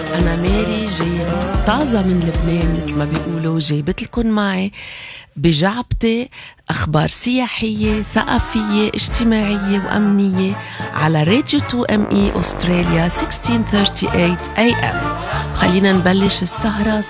أنا ماري جاية طازة من لبنان مثل ما بيقولوا، جايبت لكم معي بجعبتي أخبار سياحية ثقافية اجتماعية وأمنية على راديو 2ME أستراليا 1638 AM. خلينا نبلش السهرة